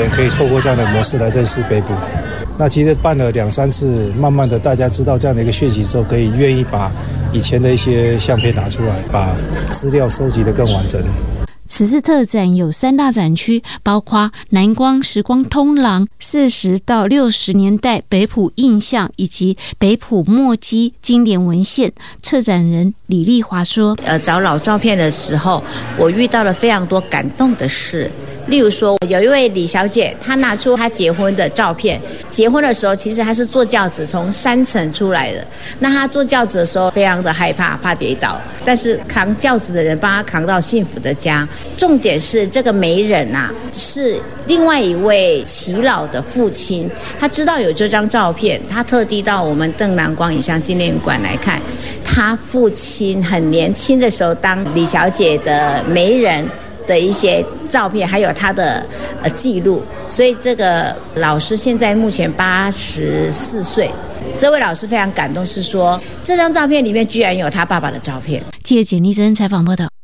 人可以透过这样的模式来认识北埔。那其实办了2-3次，慢慢的大家知道这样的一个讯息之后，可以愿意把以前的一些相片拿出来，把资料收集得更完整。 此次特展有3大展区，包括南光时光通廊、40到60年代北埔印象以及北埔墨迹经典文献。策展人李丽华说： 找老照片的时候，我遇到了非常多感动的事。例如说，有一位李小姐，她拿出她结婚的照片。结婚的时候，其实她是坐轿子从山城出来的。那她坐轿子的时候，非常的害怕，怕跌倒。但是扛轿子的人帮她扛到幸福的家。重点是这个媒人啊，是另外一位耆老的父亲。他知道有这张照片，他特地到我们邓南光影像纪念馆来看。他父亲很年轻的时候当李小姐的媒人的一些照片，还有他的记录，所以这个老师现在目前84岁。这位老师非常感动，是说这张照片里面居然有他爸爸的照片。 记者简丽珍采访报道。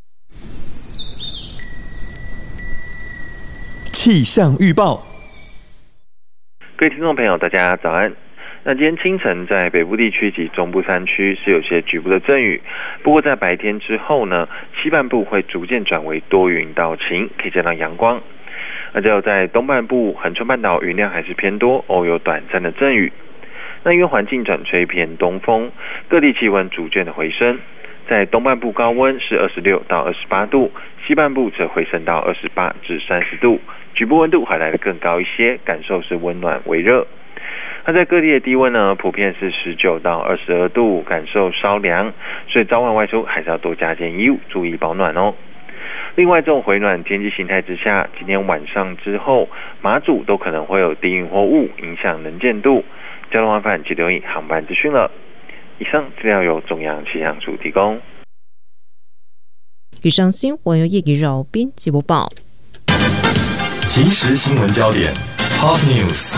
气象预报， 各位听众朋友，大家早安。那今天清晨在北部地区及中部山区是有些局部的阵雨，不过在白天之后呢，西半部会逐渐转为多云到晴，可以见到阳光。那只有在东半部恒春半岛云量还是偏多，偶有短暂的阵雨。那因为环境转吹偏东风，各地气温逐渐的回升。在东半部高温是26到28度，西半部则回升到28至30度，局部温度还来得更高一些，感受是温暖微热。那在各地的低温呢，普遍是19到22度，感受稍凉，所以早晚外出还是要多加件衣物，注意保暖哦。另外，这种回暖天气形态之下，今天晚上之后，马祖都可能会有低云或雾影响能见度，交通麻烦请留意航班资讯了。以上资料由中央气象署提供。 以上新闻由叶怡柔编辑播报。 即时新闻焦点 ，Hot News，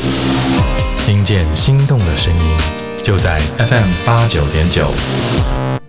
听见心动的声音，就在 FM 89.9。